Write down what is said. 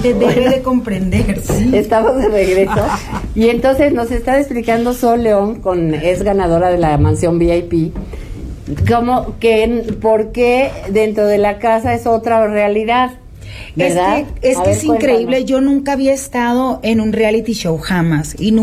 gente debe de comprender, sí. Estamos de regreso. Y entonces nos está explicando Sol León, es ganadora de la mansión VIP, por qué dentro de la casa es otra realidad. ¿Verdad? Es que es increíble. Yo nunca había estado en un reality show, jamás. Y